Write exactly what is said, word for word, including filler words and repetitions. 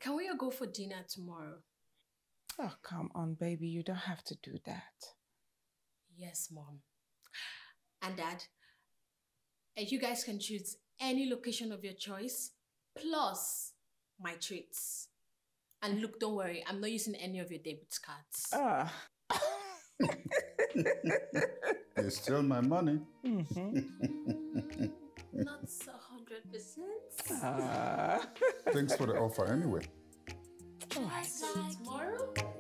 Can we all go for dinner tomorrow? Oh, come on, baby. You don't have to do that. Yes, Mom. And Dad, you guys can choose any location of your choice, plus my treats. And look, don't worry, I'm not using any of your debit cards. Ah. You steal my money. Mm-hmm. Not a hundred percent. Thanks for the offer anyway. All right, see you tomorrow.